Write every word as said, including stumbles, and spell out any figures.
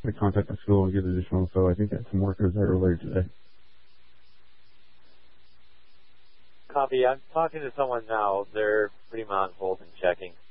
to contact the school and get additional, so I think that some workers are earlier today. Copy. I'm talking to someone now. They're pretty on hold and checking.